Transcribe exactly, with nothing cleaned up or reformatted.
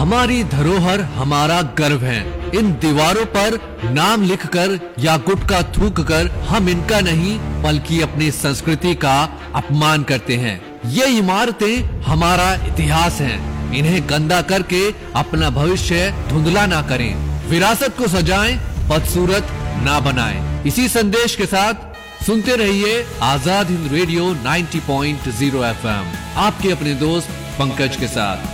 हमारी धरोहर हमारा गर्व है। इन दीवारों पर नाम लिखकर या गुटखा थूक कर हम इनका नहीं बल्कि अपनी संस्कृति का अपमान करते हैं। ये इमारतें हमारा इतिहास हैं। इन्हें गंदा करके अपना भविष्य धुंधला ना करें। विरासत को सजाएं, बदसूरत ना बनाएं। इसी संदेश के साथ सुनते रहिए आजाद हिंद रेडियो नब्बे पॉइंट शून्य एफ एम, आपके अपने दोस्त पंकज के साथ।